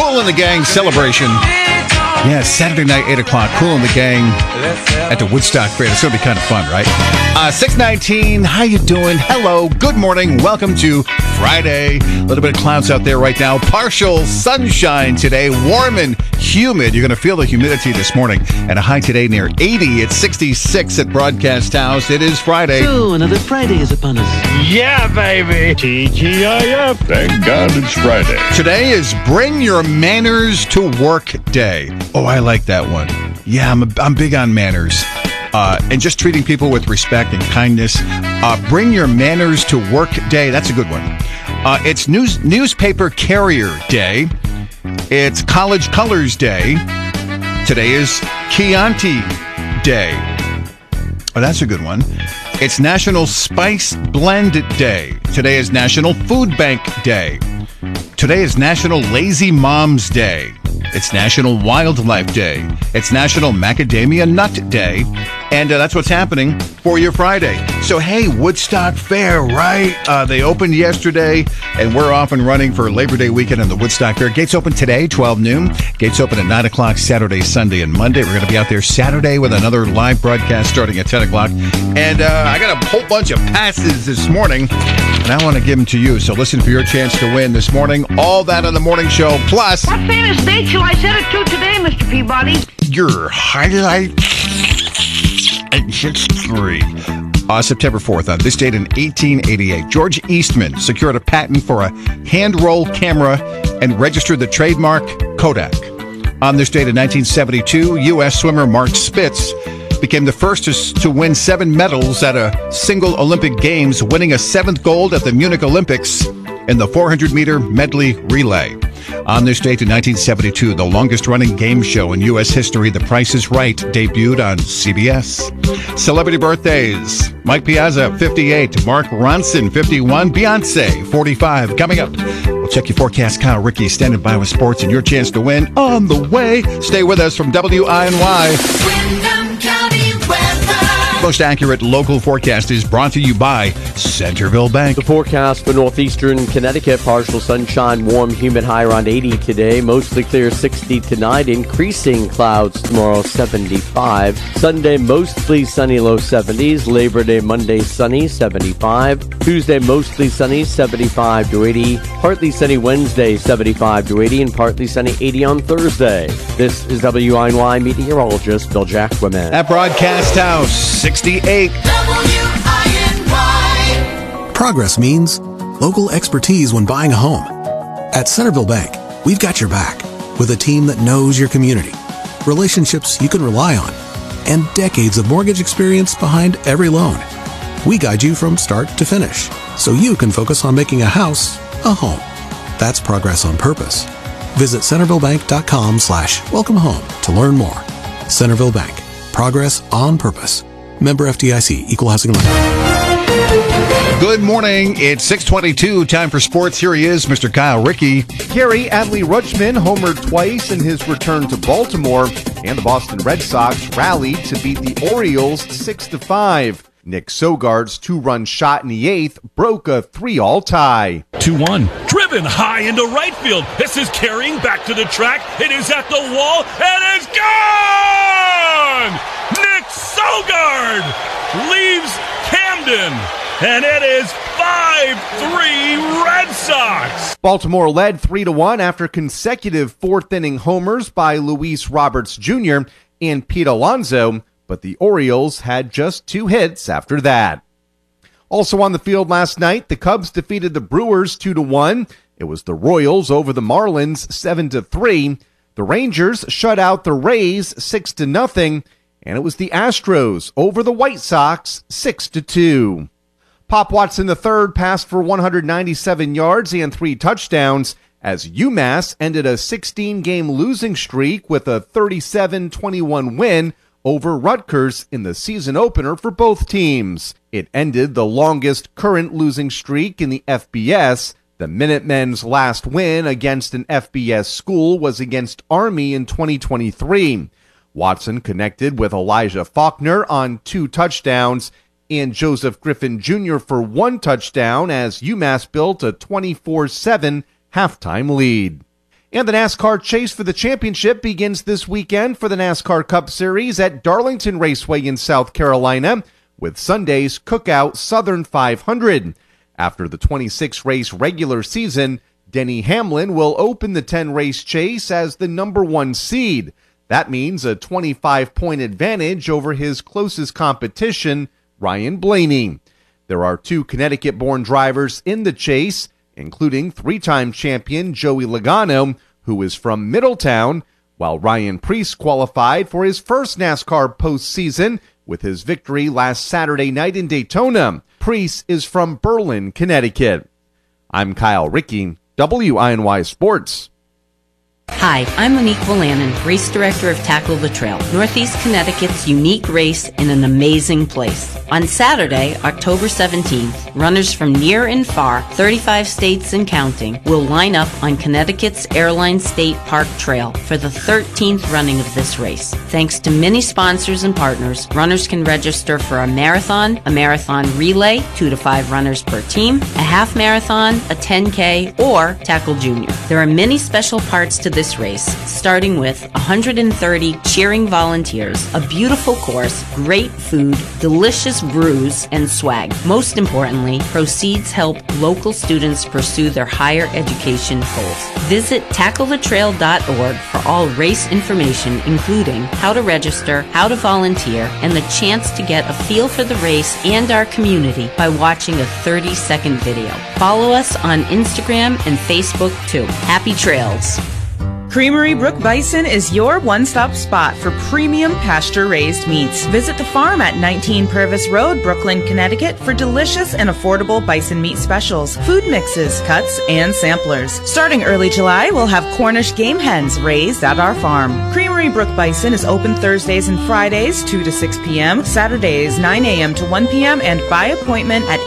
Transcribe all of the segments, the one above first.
Kool and the Gang celebration. Yeah, Saturday night, 8 o'clock. Kool and the Gang at the Woodstock Fair. It's going to be kind of fun, right? 6:19. How you doing? Hello. Good morning. Welcome to Friday. A little bit of clouds out there right now. Partial sunshine today. Warm and humid. You're going to feel the humidity this morning. And a high today near 80. It's 66 at Broadcast House. It is Friday. So, another Friday is upon us. Yeah, baby. TGIF. Thank God it's Friday. Today is Bring Your Manners to Work Day. Oh, I like that one. Yeah, I'm big on manners. And just treating people with respect and kindness. Bring Your Manners to Work Day. That's a good one. It's Newspaper Carrier Day. It's College Colors Day. Today is Chianti Day. Oh, that's a good one. It's National Spice Blend Day. Today is National Food Bank Day. Today is National Lazy Moms Day. It's National Wildlife Day. It's National Macadamia Nut Day. And that's what's happening for your Friday. So, hey, Woodstock Fair, right? They opened yesterday, and we're off and running for Labor Day weekend on the Woodstock Fair. Gates open today, 12 noon. Gates open at 9 o'clock Saturday, Sunday, and Monday. We're going to be out there Saturday with another live broadcast starting at 10 o'clock. And I got a whole bunch of passes this morning, and I want to give them to you. So listen for your chance to win this morning. All that on the morning show, plus... What famous date shall I set it to today, Mr. Peabody? Your highlight... in history. September 4th, on this date in 1888, George Eastman secured a patent for a hand-roll camera and registered the trademark Kodak. On this date in 1972, U.S. swimmer Mark Spitz became the first to win 7 medals at a single Olympic Games, winning a 7th gold at the Munich Olympics in the 400-meter medley relay. On this date in 1972, the longest-running game show in U.S. history, The Price is Right, debuted on CBS. Celebrity birthdays: Mike Piazza, 58. Mark Ronson, 51. Beyonce, 45. Coming up, we'll check your forecast. Kyle Rickey standing by with sports and your chance to win on the way. Stay with us from WINY. Most accurate local forecast is brought to you by Centerville Bank. The forecast for northeastern Connecticut: partial sunshine, warm, humid, high around 80 today. Mostly clear, 60 tonight. Increasing clouds tomorrow, 75. Sunday, mostly sunny, low 70s. Labor Day Monday, sunny, 75. Tuesday, mostly sunny, 75 to 80. Partly sunny Wednesday, 75 to 80. And partly sunny, 80 on Thursday. This is WINY meteorologist Bill Jacquemin. At Broadcast House, 68. Progress means local expertise when buying a home. At Centerville Bank, we've got your back with a team that knows your community, relationships you can rely on, and decades of mortgage experience behind every loan. We guide you from start to finish so you can focus on making a house a home. That's progress on purpose. Visit centervillebank.com/welcome home to learn more. Centerville Bank. Progress on purpose. Member FDIC, Equal Housing Lender. Good morning. It's 6:22. Time for sports. Here he is, Mr. Kyle Rickey. Gary Adley Rutschman homered twice in his return to Baltimore, and the Boston Red Sox rallied to beat the Orioles 6-5. Nick Sogard's 2-run shot in the 8th broke a 3-all tie. 2-1. Driven high into right field. This is carrying back to the track. It is at the wall. It is gone! Nick Sogard leaves Camden, and it is 5-3 Red Sox. Baltimore led 3-1 after consecutive fourth-inning homers by Luis Roberts Jr. and Pete Alonso, but the Orioles had just 2 hits after that. Also on the field last night, the Cubs defeated the Brewers 2-1. It was the Royals over the Marlins 7-3. The Rangers shut out the Rays 6-0. And it was the Astros over the White Sox 6-2. Pop Watson III passed for 197 yards and 3 touchdowns as UMass ended a 16-game losing streak with a 37-21 win over Rutgers in the season opener for both teams. It ended the longest current losing streak in the FBS. The Minutemen's last win against an FBS school was against Army in 2023. Watson connected with Elijah Faulkner on 2 touchdowns and Joseph Griffin Jr. for 1 touchdown as UMass built a 24-7 halftime lead. And the NASCAR chase for the championship begins this weekend for the NASCAR Cup Series at Darlington Raceway in South Carolina with Sunday's Cookout Southern 500. After the 26-race regular season, Denny Hamlin will open the 10-race chase as the number 1 seed. That means a 25-point advantage over his closest competition, Ryan Blaney. There are 2 Connecticut-born drivers in the chase, including 3-time champion Joey Logano, who is from Middletown, while Ryan Preece qualified for his first NASCAR postseason with his victory last Saturday night in Daytona. Preece is from Berlin, Connecticut. I'm Kyle Rickey, WINY Sports. Hi, I'm Monique Volanen, race director of Tackle the Trail, Northeast Connecticut's unique race in an amazing place. On Saturday, October 17th, runners from near and far, 35 states and counting, will line up on Connecticut's Airline State Park Trail for the 13th running of this race. Thanks to many sponsors and partners, runners can register for a marathon relay, 2 to 5 runners per team, a half marathon, a 10K, or Tackle Junior. There are many special parts to this race, starting with 130 cheering volunteers, a beautiful course, great food, delicious brews, and swag. Most importantly, proceeds help local students pursue their higher education goals. Visit tacklethetrail.org for all race information, including how to register, how to volunteer, and the chance to get a feel for the race and our community by watching a 30-second video. Follow us on Instagram and Facebook too. Happy trails! Creamery Brook Bison is your one-stop spot for premium pasture-raised meats. Visit the farm at 19 Purvis Road, Brooklyn, Connecticut for delicious and affordable bison meat specials, food mixes, cuts, and samplers. Starting early July, we'll have Cornish game hens raised at our farm. Creamery Brook Bison is open Thursdays and Fridays, 2 to 6 p.m., Saturdays, 9 a.m. to 1 p.m., and by appointment at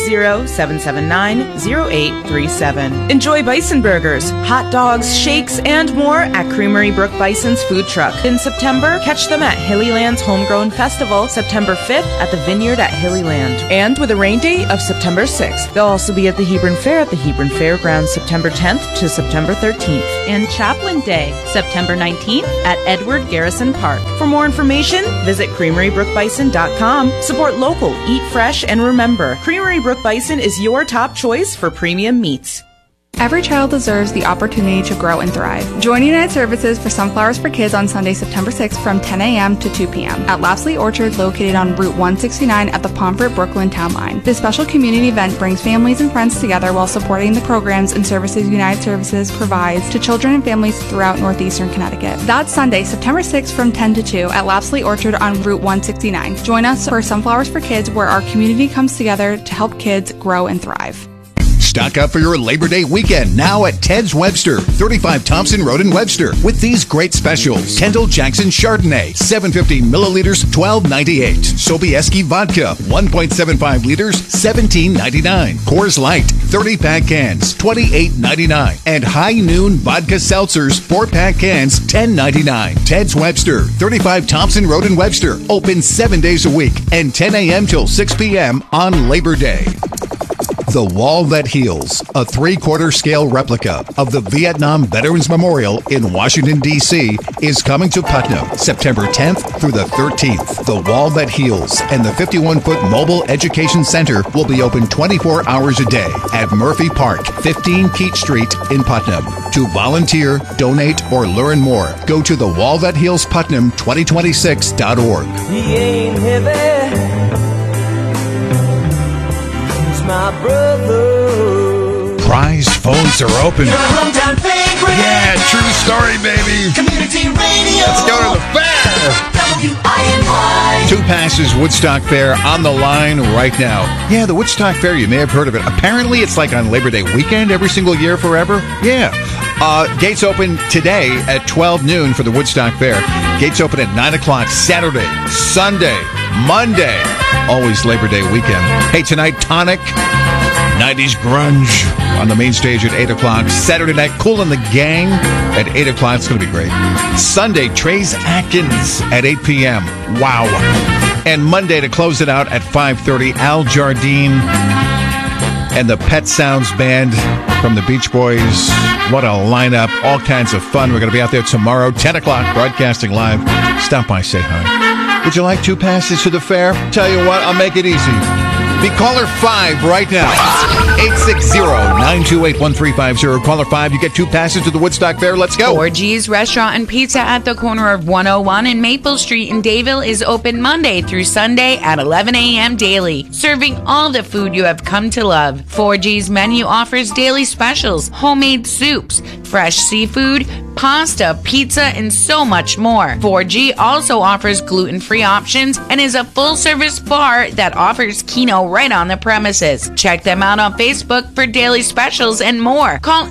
860-779-0837. Enjoy bison burgers, hot dogs, shakes, and more at Creamery Brook Bison's food truck. In September, catch them at Hillyland's Homegrown Festival, September 5th at the Vineyard at Hillyland. And with a rain date of September 6th. They'll also be at the Hebron Fair at the Hebron Fairgrounds, September 10th to September 13th. And Chaplain Day, September 19th at Edward Garrison Park. For more information, visit CreameryBrookBison.com. Support local, eat fresh, and remember, Creamery Brook Bison is your top choice for premium meats. Every child deserves the opportunity to grow and thrive. Join United Services for Sunflowers for Kids on Sunday, September 6th from 10 a.m. to 2 p.m. at Lapsley Orchard, located on Route 169 at the Pomfret Brooklyn Town Line. This special community event brings families and friends together while supporting the programs and services United Services provides to children and families throughout northeastern Connecticut. That's Sunday, September 6th from 10 to 2 at Lapsley Orchard on Route 169. Join us for Sunflowers for Kids, where our community comes together to help kids grow and thrive. Stock up for your Labor Day weekend now at Ted's Webster, 35 Thompson Road in Webster, with these great specials. Kendall Jackson Chardonnay, 750 milliliters, $12.98. Sobieski Vodka, 1.75 liters, $17.99. Coors Light, 30-pack cans, $28.99. And High Noon Vodka Seltzers, 4-pack cans, $10.99. Ted's Webster, 35 Thompson Road in Webster, open 7 days a week and 10 a.m. till 6 p.m. on Labor Day. The Wall That Heals, a 3/4 scale replica of the Vietnam Veterans Memorial in Washington, D.C., is coming to Putnam September 10th through the 13th. The Wall That Heals and the 51-foot Mobile Education Center will be open 24 hours a day at Murphy Park, 15 Keach Street in Putnam. To volunteer, donate, or learn more, go to thewallthathealsputnam2026.org. He ain't heavy. My brother. Prize phones are open. Your hometown favorite. Yeah, true story, baby. Community radio. Let's go to the fair. WINY. 2 passes Woodstock Fair on the line right now. Yeah, the Woodstock Fair, you may have heard of it. Apparently, it's like on Labor Day weekend every single year forever. Yeah. Gates open today at 12 noon for the Woodstock Fair. Gates open at 9 o'clock Saturday, Sunday, Monday. Always Labor Day weekend. Hey, tonight, Tonic, 90s grunge on the main stage at 8 o'clock. Saturday night, Kool and the Gang at 8 o'clock. It's going to be great. Sunday, Trace Atkins at 8 p.m. Wow. And Monday, to close it out at 5:30, Al Jardine and the Pet Sounds Band from the Beach Boys. What a lineup. All kinds of fun. We're going to be out there tomorrow, 10 o'clock, broadcasting live. Stop by, say hi. Would you like 2 passes to the fair? Tell you what, I'll make it easy. Be caller 5 right now. 860-928-1350. Caller 5, you get 2 passes to the Woodstock Fair. Let's go. 4G's Restaurant and Pizza at the corner of 101 and Maple Street in Dayville is open Monday through Sunday at 11 a.m. daily, serving all the food you have come to love. 4G's menu offers daily specials, homemade soups, fresh seafood, pasta, pizza, and so much more. 4G also offers gluten-free options and is a full-service bar that offers Keno right on the premises. Check them out on Facebook for daily specials and more. Call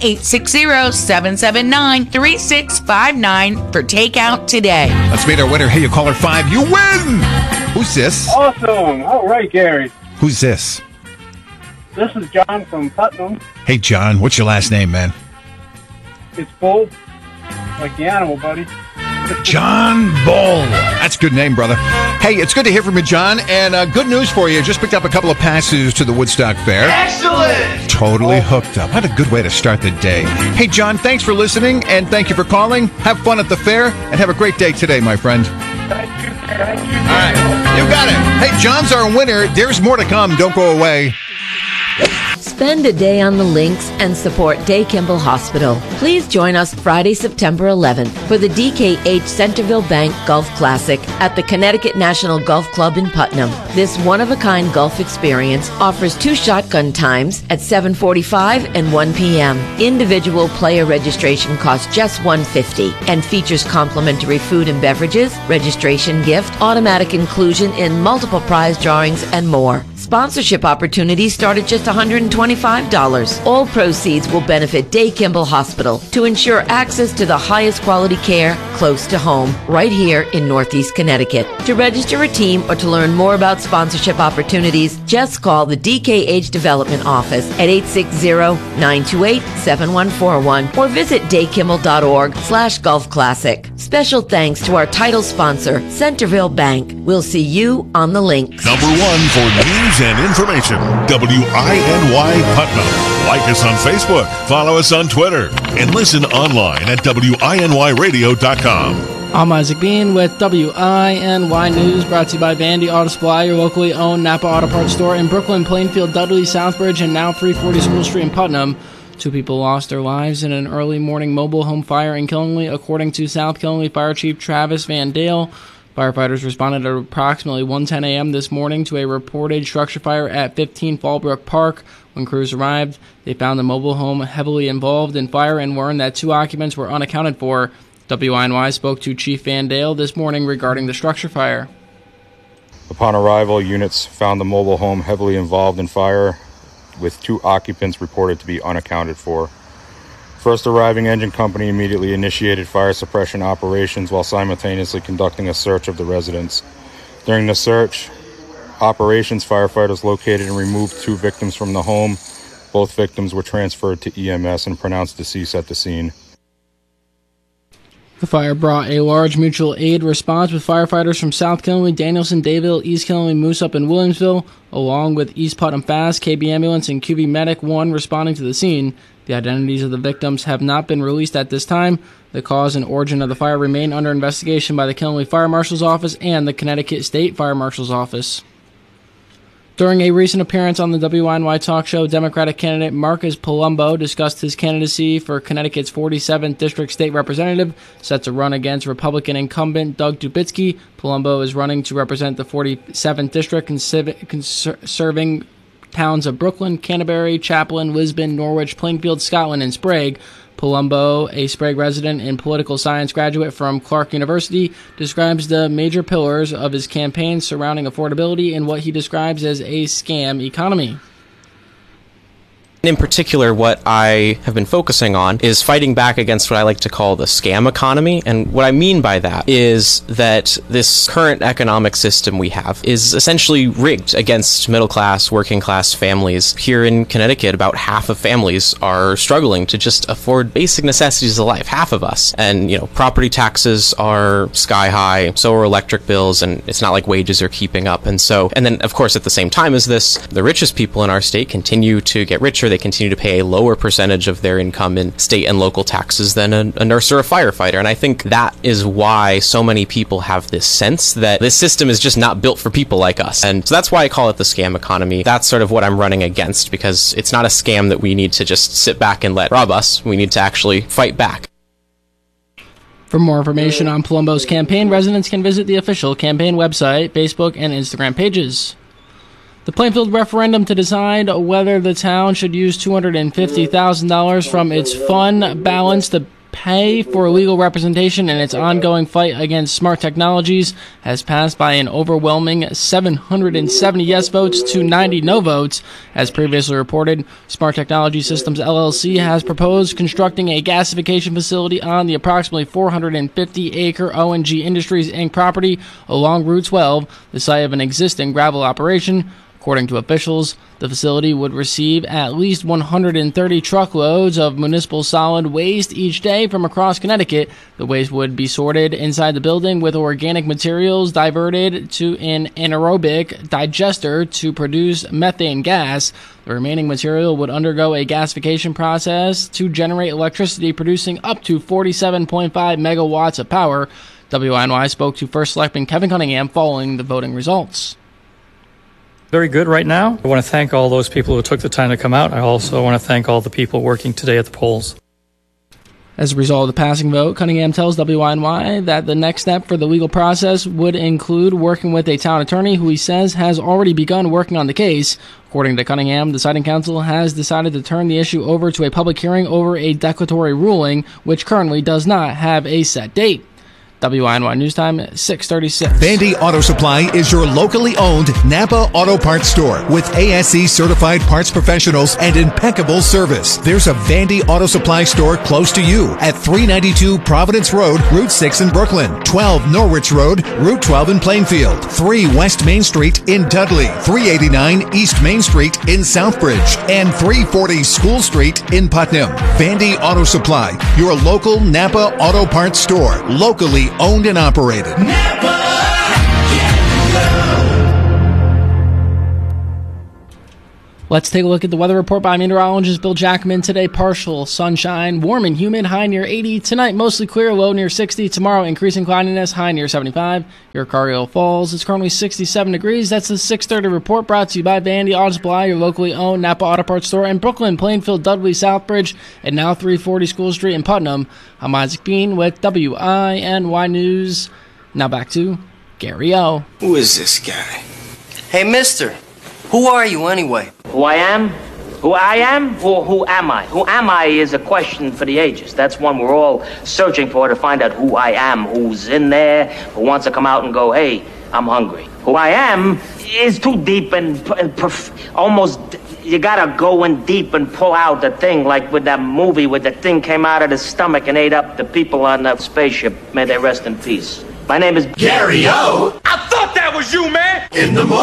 860-779-3659 for takeout today. Let's meet our winner. Hey, you caller 5, you win! Who's this? Awesome. All right, Gary. Who's this? This is John from Putnam. Hey, John, what's your last name, man? It's Bull, like the animal, buddy. John Bull. That's a good name, brother. Hey, it's good to hear from you, John. And good news for you. Just picked up a couple of passes to the Woodstock Fair. Excellent! Totally hooked up. What a good way to start the day. Hey, John, thanks for listening, and thank you for calling. Have fun at the fair, and have a great day today, my friend. Thank you. All right. You got it. Hey, John's our winner. There's more to come. Don't go away. Spend a day on the links and support Day Kimball Hospital. Please join us Friday, September 11th for the DKH Centerville Bank Golf Classic at the Connecticut National Golf Club in Putnam. This one-of-a-kind golf experience offers 2 shotgun times at 7:45 and 1 p.m. Individual player registration costs just $150 and features complimentary food and beverages, registration gift, automatic inclusion in multiple prize drawings, and more. Sponsorship opportunities start at just $125. All proceeds will benefit Day Kimball Hospital to ensure access to the highest quality care close to home, right here in Northeast Connecticut. To register a team or to learn more about sponsorship opportunities, just call the DKH Development Office at 860-928-7141 or visit daykimball.org/Golf Classic. Special thanks to our title sponsor, Centerville Bank. We'll see you on the links. Number 1 for news and information, WINY Putnam. Like us on Facebook, follow us on Twitter, and listen online at WINYradio.com. I'm Isaac Bean with WINY News, brought to you by Vandy Auto Supply, your locally owned Napa Auto Parts store in Brooklyn, Plainfield, Dudley, Southbridge, and now 340 School Street in Putnam. 2 people lost their lives in an early morning mobile home fire in Killingly, according to South Killingly Fire Chief Travis Van Dale. Firefighters responded at approximately 1:10 a.m. this morning to a reported structure fire at 15 Fallbrook Park. When crews arrived, they found the mobile home heavily involved in fire and learned that 2 occupants were unaccounted for. WINY spoke to Chief Van Dale this morning regarding the structure fire. Upon arrival, units found the mobile home heavily involved in fire, with 2 occupants reported to be unaccounted for. First arriving engine company immediately initiated fire suppression operations while simultaneously conducting a search of the residence. During the search operations, firefighters located and removed 2 victims from the home. Both victims were transferred to EMS and pronounced deceased at the scene. The fire brought a large mutual aid response with firefighters from South Killingly, Danielson, Dayville, East Killingly, Moosup, and Williamsville, along with East Putnam Fast, KB Ambulance, and QV Medic 1 responding to the scene. The identities of the victims have not been released at this time. The cause and origin of the fire remain under investigation by the Killingly Fire Marshal's Office and the Connecticut State Fire Marshal's Office. During a recent appearance on the WINY talk show, Democratic candidate Marcus Palumbo discussed his candidacy for Connecticut's 47th District State Representative, set to run against Republican incumbent Doug Dubitsky. Palumbo is running to represent the 47th District, serving towns of Brooklyn, Canterbury, Chaplin, Lisbon, Norwich, Plainfield, Scotland, and Sprague. Palumbo, a Sprague resident and political science graduate from Clark University, describes the major pillars of his campaign surrounding affordability and what he describes as a scam economy. In particular, what I have been focusing on is fighting back against what I like to call the scam economy. And what I mean by that is that this current economic system we have is essentially rigged against middle-class, working-class families. Here in Connecticut, about half of families are struggling to just afford basic necessities of life, half of us. And, property taxes are sky high, so are electric bills, and it's not like wages are keeping up. And then, of course, at the same time as this, the richest people in our state continue to get richer. They continue to pay a lower percentage of their income in state and local taxes than a nurse or a firefighter. And I think that is why so many people have this sense that this system is just not built for people like us. And so that's why I call it the scam economy. That's sort of what I'm running against, because it's not a scam that we need to just sit back and let rob us. We need to actually fight back. For more information on Palumbo's campaign, residents can visit the official campaign website, Facebook, and Instagram pages. The Plainfield referendum to decide whether the town should use $250,000 from its fund balance to pay for legal representation in its ongoing fight against smart technologies has passed by an overwhelming 770 yes votes to 90 no votes. As previously reported, Smart Technology Systems LLC has proposed constructing a gasification facility on the approximately 450-acre O&G Industries Inc. property along Route 12, the site of an existing gravel operation. According to officials, the facility would receive at least 130 truckloads of municipal solid waste each day from across Connecticut. The waste would be sorted inside the building with organic materials diverted to an anaerobic digester to produce methane gas. The remaining material would undergo a gasification process to generate electricity, producing up to 47.5 megawatts of power. WINY spoke to First Selectman Kevin Cunningham following the voting results. Very good right now. I want to thank all those people who took the time to come out. I also want to thank all the people working today at the polls. As a result of the passing vote, Cunningham tells WINY that the next step for the legal process would include working with a town attorney who he says has already begun working on the case. According to Cunningham, the Deciding Council has decided to turn the issue over to a public hearing over a declaratory ruling, which currently does not have a set date. WINY News Time, 6:36. Vandy Auto Supply is your locally owned Napa Auto Parts store with ASE certified parts professionals and impeccable service. There's a Vandy Auto Supply store close to you at 392 Providence Road, Route 6 in Brooklyn, 12 Norwich Road, Route 12 in Plainfield, 3 West Main Street in Dudley, 389 East Main Street in Southbridge, and 340 School Street in Putnam. Vandy Auto Supply, your local Napa Auto Parts store, locally owned and operated. Let's take a look at the weather report by meteorologist Bill Jackman. Today, partial sunshine, warm and humid, high near 80. Tonight, mostly clear, low near 60. Tomorrow, increasing cloudiness, high near 75. Your Cargill Falls, it's currently 67 degrees. That's the 6:30 report brought to you by Vandy Auto Supply, your locally owned Napa Auto Parts store in Brooklyn, Plainfield, Dudley, Southbridge, and now 340 School Street in Putnam. I'm Isaac Bean with WINY News. Now back to Gary O. Who is this guy? Hey, mister. Who are you anyway? Who I am? Who I am? Who am I? Who am I is a question for the ages. That's one we're all searching for to find out who I am, who's in there, who wants to come out and go, hey, I'm hungry. Who I am is too deep and almost, you gotta go in deep and pull out the thing, like with that movie where the thing came out of the stomach and ate up the people on the spaceship. May they rest in peace. My name is Gary O. I thought that was you, man! In the morning.